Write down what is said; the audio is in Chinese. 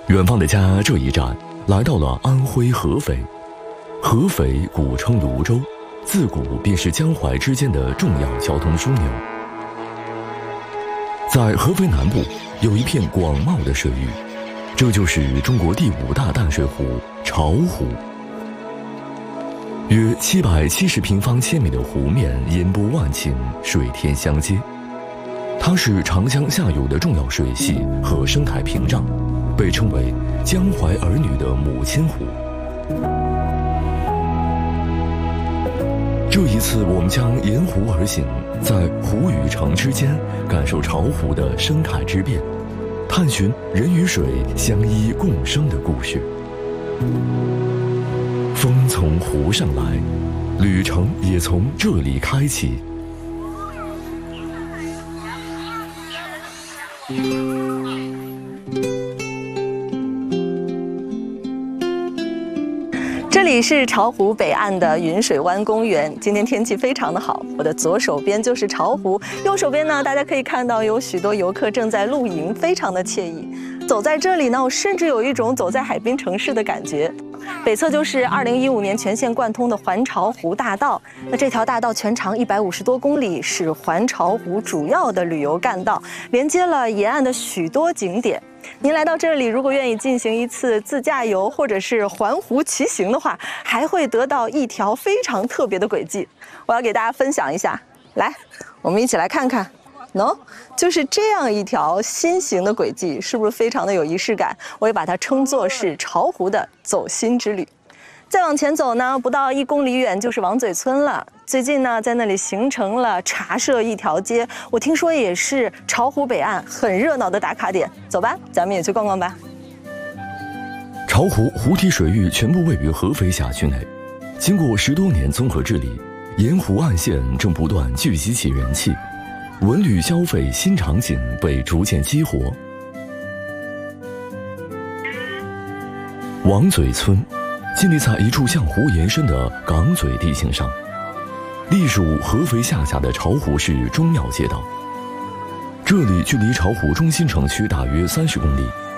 远方的家这一站来到了安徽合肥。合肥古称泸州，自古便是江淮之间的重要交通枢纽。在合肥南部有一片广袤的水域，这就是中国第5大淡水湖巢湖。约770平方千米的湖面烟波万顷，水天相接。它是长江下游的重要水系和生态屏障，被称为江淮儿女的母亲湖。这一次我们将沿湖而行，在湖与城之间感受巢湖的生态之变，探寻人与水相依共生的故事。风从湖上来，旅程也从这里开启。 这里是巢湖北岸的云水湾公园，今天天气非常的好，我的左手边就是巢湖，右手边呢，大家可以看到有许多游客正在露营，非常的惬意。走在这里呢，我甚至有一种走在海滨城市的感觉。北侧就是2015年全线贯通的环巢湖大道，那这条大道全长150多公里，是环巢湖主要的旅游干道，连接了沿岸的许多景点。您来到这里，如果愿意进行一次自驾游或者是环湖骑行的话，还会得到一条非常特别的轨迹，我要给大家分享一下。来，我们一起来看看。就是这样一条新型的轨迹，是不是非常的有仪式感？我也把它称作是巢湖的走心之旅。再往前走呢，不到1公里远就是王嘴村了。最近呢，在那里形成了茶社一条街，我听说也是巢湖北岸很热闹的打卡点。走吧，咱们也去逛逛吧。 巢湖湖体水域全部位于合肥辖区内，经过10多年综合治理，沿湖岸线正不断聚集起人气。文旅消费新场景被逐渐激活。王嘴村建立在一处向湖延伸的港嘴地形上，隶属合肥下辖的巢湖市中庙街道。这里距离巢湖中心城区大约30公里，